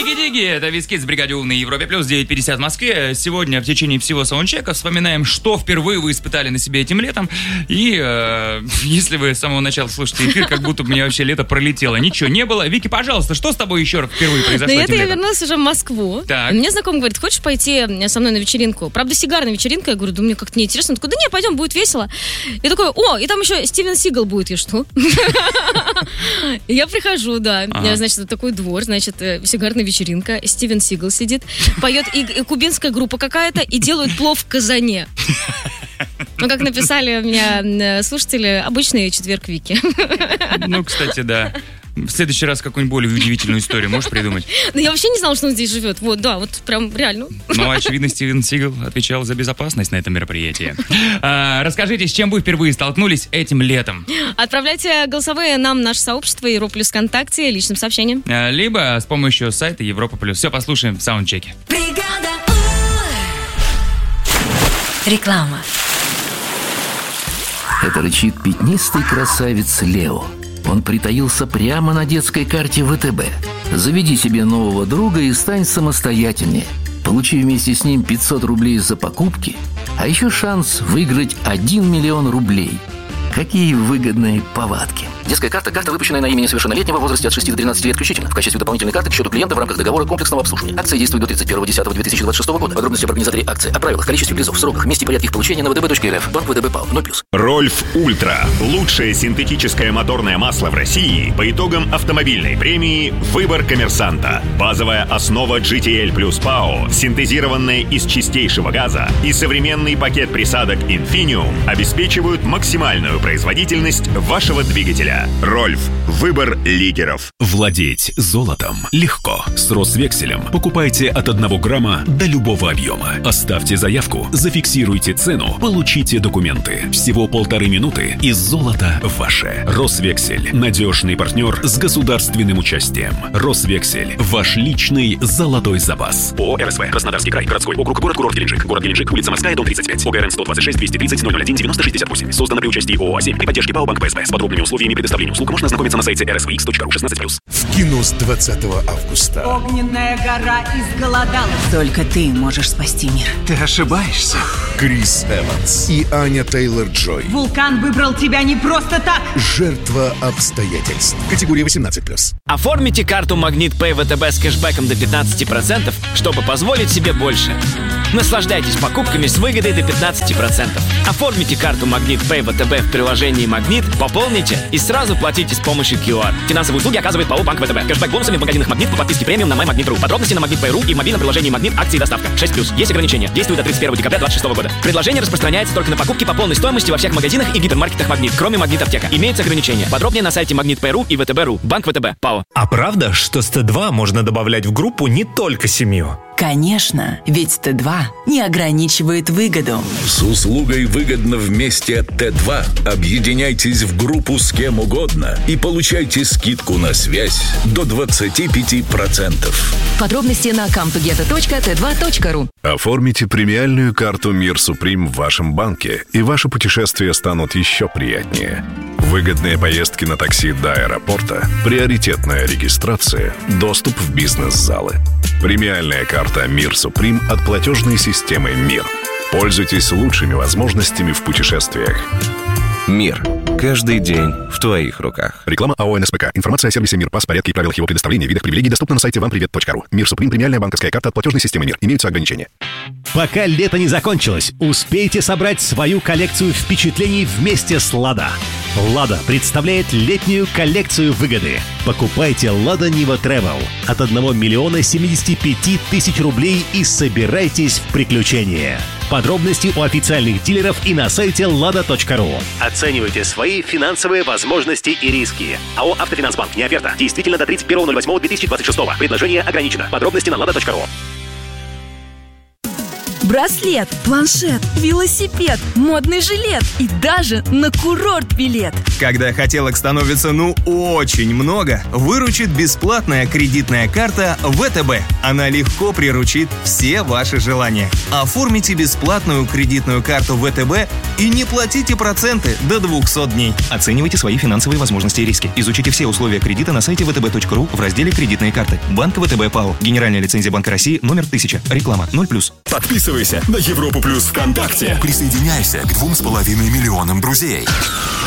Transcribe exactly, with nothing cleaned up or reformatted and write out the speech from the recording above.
Диги-диги, это Вискидс, Бригадиум на Европе Плюс, девять пятьдесят в Москве. Сегодня в течение всего саундчека вспоминаем, что впервые вы испытали на себе этим летом. И э, если вы с самого начала слушаете эфир, как будто бы мне вообще лето пролетело. Ничего не было. Вики, пожалуйста, что с тобой еще впервые произошло Да этим это летом? я вернулась уже в Москву. Так. Мне знакомый говорит, хочешь пойти со мной на вечеринку? Правда, сигарная вечеринка. Я говорю, да мне как-то неинтересно. Он такой, да не, пойдем, будет весело. Я такой, о, и там еще Стивен Сигал будет. Я что? Я прихожу, да. Значит, такой двор, значит, сигарная вечеринка. Стивен Сигал сидит, поет и, и кубинская группа какая-то, и делают плов в казане. Ну, как написали у меня слушатели, обычный четверг Вики. Ну, кстати, да. В следующий раз какую-нибудь более удивительную историю можешь придумать? Ну, я вообще не знала, что он здесь живет. Вот, да, вот прям реально. Ну, очевидно, Стивен Сигал отвечал за безопасность на этом мероприятии. А, расскажите, с чем вы впервые столкнулись этим летом? Отправляйте голосовые нам в наше сообщество Европа Плюс ВКонтакте личным сообщением. А, либо с помощью сайта Европа Плюс. Все послушаем в саундчеке. Реклама. Это рычит пятнистый красавец Лео. Он притаился прямо на детской карте ВТБ. Заведи себе нового друга и стань самостоятельнее. Получи вместе с ним пятьсот рублей за покупки, а еще шанс выиграть один миллион рублей. Какие выгодные повадки. Детская карта – карта, выпущенная на имя несовершеннолетнего в возрасте от шести до тринадцати лет включительно. В качестве дополнительной карты к счету клиента в рамках договора комплексного обслуживания. Акция действует до тридцать первого десятого две тысячи двадцать шестого года. Подробности об организаторе акции, о правилах, количестве призов, сроках, месте и порядке их получения на вэ тэ бэ точка эр эф. Банк вэ тэ бэ ПАО. ноль плюс. Рольф Ультра. Лучшее синтетическое моторное масло в России по итогам автомобильной премии «Выбор коммерсанта». Базовая основа джи ти эл плюс ПАО, синтезированная из чистейшего газа, и современный пакет присадок Infineum обеспечивают максимальную производительность вашего двигателя. Рольф. Выбор лидеров. Владеть золотом легко. С Росвекселем покупайте от одного грамма до любого объема. Оставьте заявку, зафиксируйте цену, получите документы. Всего полторы минуты, и золото ваше. Росвексель. Надежный партнер с государственным участием. Росвексель. Ваш личный золотой запас. ООО эр эс вэ. Краснодарский край. Городской округ. Город-курорт Геленджик. Город Геленджик. Улица Морская, дом тридцать пять. ОГРН сто двадцать шесть двести тридцать ноль ноль один девяносто шестьдесят восемь. Создано при участии ООО «А семь» при поддержке ПАО Банк Пэ Эс Бэ. С подробными условиями предоставления услуг можно ознакомиться на сайте эр эс вэ икс точка ру шестнадцать плюс. В кино с двадцатого августа. Огненная гора изголодалась. Только ты можешь спасти мир. Ты ошибаешься. Крис Эванс и Аня Тейлор-Джой. Вулкан выбрал тебя не просто так. Жертва обстоятельств. Категория восемнадцать плюс. Оформите карту Магнит Пэй вэ тэ бэ с кэшбэком до пятнадцати процентов, чтобы позволить себе больше. Наслаждайтесь покупками с выгодой до пятнадцати процентов. Оформите карту Магнит Пэй вэ тэ бэ в приложении Магнит, пополните и сразу платите с помощью ку ар. Финансовые услуги оказывает ПАО Банк вэ тэ бэ. Кэшбэк бонусами в магазинах Магнит по подписке премиум на MyMagnet точка ру. Подробности на Магнит Пэй точка ру и в мобильном приложении Магнит. Акции и доставка. шесть плюс. Есть ограничения. Действует до тридцать первого декабря две тысячи двадцать шестого года. Предложение распространяется только на покупки по полной стоимости во всех магазинах и гипермаркетах Магнит, кроме Магнит Аптека. Имеются ограничения. Подробнее на сайте Магнит Пэй точка ру и вэ тэ бэ точка ру. Банк вэ тэ бэ. ПАО. А правда, что с Т два можно добавлять в группу не только семью? Конечно, ведь Т два не ограничивает выгоду. С услугой «Выгодно вместе» Т два объединяйтесь в группу с кем угодно и получайте скидку на связь до двадцати пяти процентов. Подробности на камтугета точка тэ два точка ру. Оформите премиальную карту «Мир Суприм» в вашем банке, и ваши путешествия станут еще приятнее. Выгодные поездки на такси до аэропорта, приоритетная регистрация, доступ в бизнес-залы. Премиальная карта «Мир Суприм» от платежной системы «Мир». Пользуйтесь лучшими возможностями в путешествиях. Мир. Каждый день в твоих руках. Реклама АО эн эс пэ ка. Информация о сервисе «Мир», порядке и правилах его предоставления, видах привилегий доступна на сайте вам привет точка ру. «Мир Суприм» – премиальная банковская карта от платежной системы «Мир». Имеются ограничения. Пока лето не закончилось, успейте собрать свою коллекцию впечатлений вместе с «Лада». «Лада» представляет летнюю коллекцию выгоды. Покупайте «Лада Нива Travel» от одного миллиона семидесяти пяти тысяч рублей и собирайтесь в приключения. Подробности у официальных дилеров и на сайте лада точка ру. Оценивайте свои финансовые возможности и риски. АО «Автофинансбанк». Не оферта. Действительно до тридцать первого ноль восьмого две тысячи двадцать шестого. Предложение ограничено. Подробности на лада точка ру. браслет, планшет, велосипед, модный жилет и даже на курорт билет. Когда хотелок становится ну очень много, выручит бесплатная кредитная карта вэ тэ бэ. Она легко приручит все ваши желания. Оформите бесплатную кредитную карту вэ тэ бэ и не платите проценты до двухсот дней. Оценивайте свои финансовые возможности и риски. Изучите все условия кредита на сайте вэ тэ бэ точка ру в разделе «Кредитные карты». Банк вэ тэ бэ ПАО. Генеральная лицензия Банка России номер тысяча. Реклама ноль плюс. Подписывайся на Европу Плюс ВКонтакте. Присоединяйся к двум с половиной миллионам друзей.